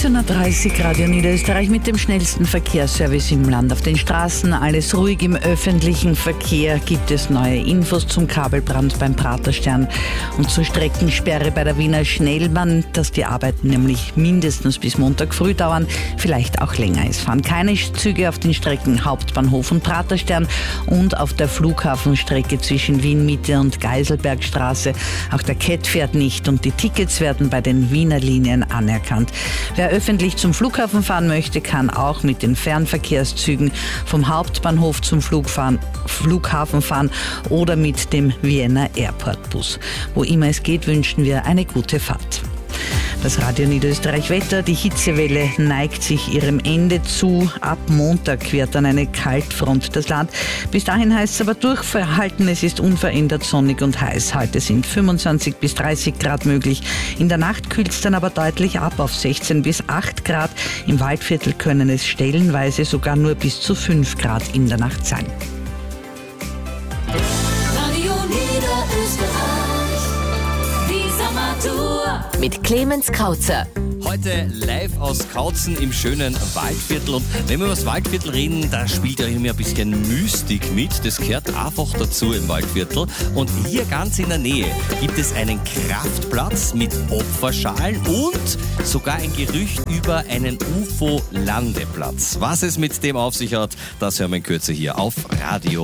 17.30 Uhr, Radio Niederösterreich mit dem schnellsten Verkehrsservice im Land. Auf den Straßen alles ruhig, im öffentlichen Verkehr gibt es neue Infos zum Kabelbrand beim Praterstern und zur Streckensperre bei der Wiener Schnellbahn, dass die Arbeiten nämlich mindestens bis Montag früh dauern, vielleicht auch länger. Es fahren keine Züge auf den Strecken Hauptbahnhof und Praterstern und auf der Flughafenstrecke zwischen Wien Mitte und Geiselbergstraße. Auch der KET fährt nicht und die Tickets werden bei den Wiener Linien anerkannt. Wer öffentlich zum Flughafen fahren möchte, kann auch mit den Fernverkehrszügen vom Hauptbahnhof zum Flughafen fahren oder mit dem Vienna Airport Bus. Wo immer es geht, wünschen wir eine gute Fahrt. Das Radio Niederösterreich Wetter, die Hitzewelle neigt sich ihrem Ende zu. Ab Montag quert dann eine Kaltfront das Land. Bis dahin heißt es aber durchverhalten, es ist unverändert sonnig und heiß. Heute sind 25 bis 30 Grad möglich. In der Nacht kühlt es dann aber deutlich ab auf 16 bis 8 Grad. Im Waldviertel können es stellenweise sogar nur bis zu 5 Grad in der Nacht sein. Radio Niederösterreich, die Sommertour. Mit Clemens Kautzer. Heute live aus Kautzen im schönen Waldviertel. Und wenn wir über das Waldviertel reden, da spielt ja immer ein bisschen Mystik mit. Das gehört einfach dazu im Waldviertel. Und hier ganz in der Nähe gibt es einen Kraftplatz mit Opferschalen und sogar ein Gerücht über einen UFO-Landeplatz. Was es mit dem auf sich hat, das hören wir in Kürze hier auf Radio